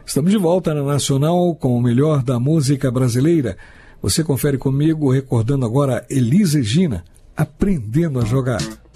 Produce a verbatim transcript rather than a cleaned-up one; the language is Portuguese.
Estamos de volta na Nacional com o melhor da música brasileira. Você confere comigo, recordando agora Elis Regina, Aprendendo a Jogar.